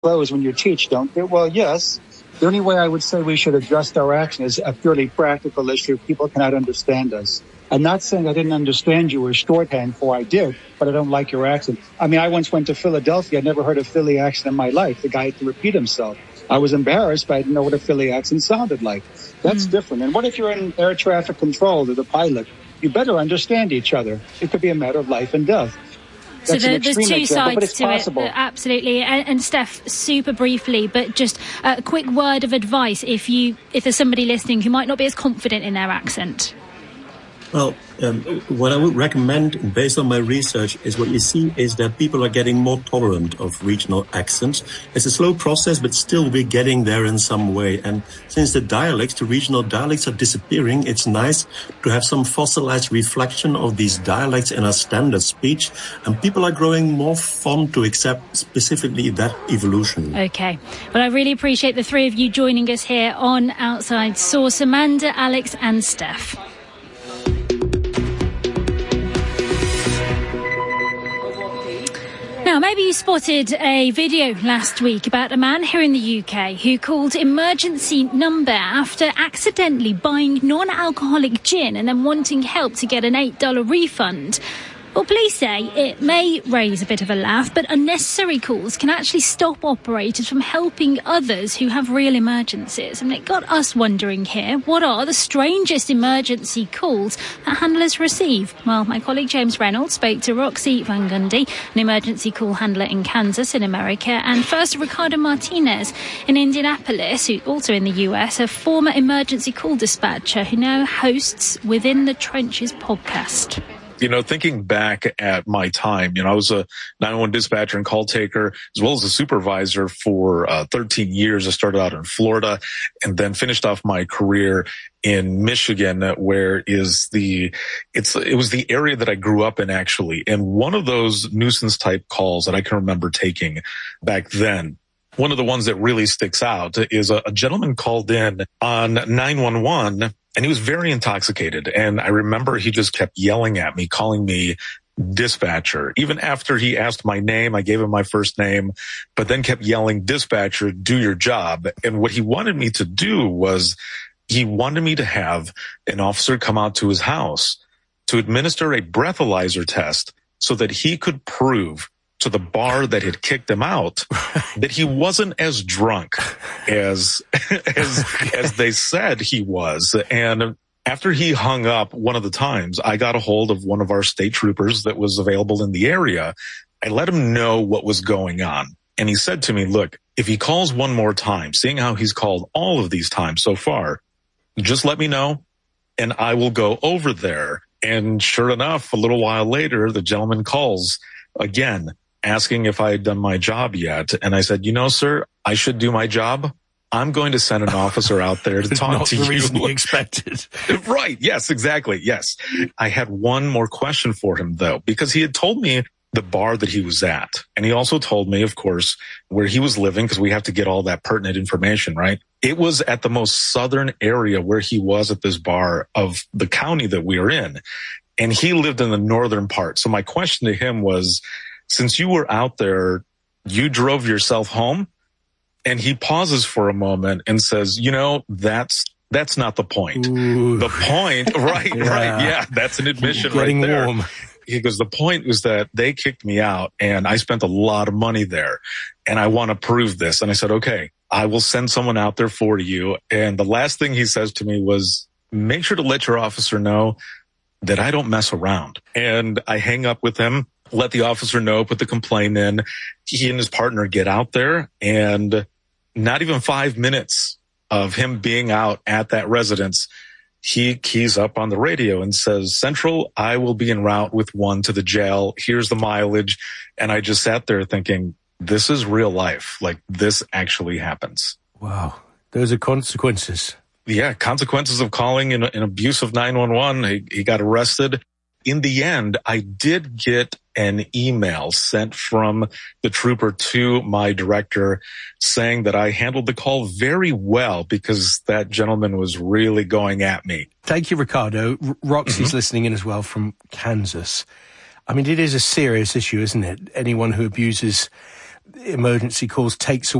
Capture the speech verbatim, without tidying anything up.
clothes when you teach, don't you? Well, yes. The only way I would say we should adjust our action is a purely practical issue. People cannot understand us. I'm not saying I didn't understand you as shorthand, for I did, but I don't like your accent. I mean, I once went to Philadelphia. I never heard a Philly accent in my life. The guy had to repeat himself. I was embarrassed, but I didn't know what a Philly accent sounded like. That's mm. different. And what if you're in air traffic control or the pilot? You better understand each other. It could be a matter of life and death. So the, there's two example, sides to possible. it, absolutely. And, and Steph, super briefly, but just a quick word of advice if you if there's somebody listening who might not be as confident in their accent. Well, um, what I would recommend, based on my research, is what you see is that people are getting more tolerant of regional accents. It's a slow process, but still we're getting there in some way. And since the dialects, the regional dialects are disappearing, it's nice to have some fossilized reflection of these dialects in our standard speech. And people are growing more fond to accept specifically that evolution. Okay. Well, I really appreciate the three of you joining us here on Outside Source. Amanda, Alex and Steph. Now, maybe you spotted a video last week about a man here in the U K who called emergency number after accidentally buying non-alcoholic gin and then wanting help to get an eight dollars refund. Well, police say it may raise a bit of a laugh, but unnecessary calls can actually stop operators from helping others who have real emergencies. And it got us wondering here, what are the strangest emergency calls that handlers receive? Well, my colleague James Reynolds spoke to Roxy Van Gundy, an emergency call handler in Kansas in America, and first Ricardo Martinez in Indianapolis, who also in the U S, a former emergency call dispatcher who now hosts Within the Trenches podcast. You know, thinking back at my time, you know, I was a nine one one dispatcher and call taker, as well as a supervisor for uh, thirteen years. I started out in Florida and then finished off my career in Michigan, where is the, it's, it was the area that I grew up in actually. And one of those nuisance type calls that I can remember taking back then, one of the ones that really sticks out is a, a gentleman called in on nine one one. And he was very intoxicated. And I remember he just kept yelling at me, calling me dispatcher. Even after he asked my name, I gave him my first name, but then kept yelling, dispatcher, do your job. And what he wanted me to do was he wanted me to have an officer come out to his house to administer a breathalyzer test so that he could prove to the bar that had kicked him out that he wasn't as drunk as as as they said he was. And after he hung up one of the times, I got a hold of one of our state troopers that was available in the area. I let him know what was going on. And he said to me, look, if he calls one more time, seeing how he's called all of these times so far, just let me know and I will go over there. And sure enough, a little while later, the gentleman calls again, asking if I had done my job yet. And I said, you know, sir, I should do my job. I'm going to send an officer out there to talk not to the you. Reason you expected. Right. Yes, exactly. Yes. I had one more question for him, though, because he had told me the bar that he was at. And he also told me, of course, where he was living, because we have to get all that pertinent information, right? It was at the most southern area where he was at this bar of the county that we are in. And he lived in the northern part. So my question to him was, since you were out there, you drove yourself home? And he pauses for a moment and says, you know, that's, that's not the point. Ooh. The point, right, yeah. right. Yeah, that's an admission right Getting there. warm. He goes, the point was that they kicked me out and I spent a lot of money there and I want to prove this. And I said, okay, I will send someone out there for you. And the last thing he says to me was, make sure to let your officer know that I don't mess around. And I hang up with him. Let the officer know, put the complaint in. He and his partner get out there, and not even five minutes of him being out at that residence, he keys up on the radio and says, Central, I will be en route with one to the jail. Here's the mileage. And I just sat there thinking, this is real life. Like, this actually happens. Wow. Those are consequences. Yeah, consequences of calling an, an abusive nine one one. He, he got arrested. In the end, I did get an email sent from the trooper to my director saying that I handled the call very well because that gentleman was really going at me. Thank you, Ricardo. R- Roxy's mm-hmm. listening in as well from Kansas. I mean, it is a serious issue, isn't it? Anyone who abuses emergency calls takes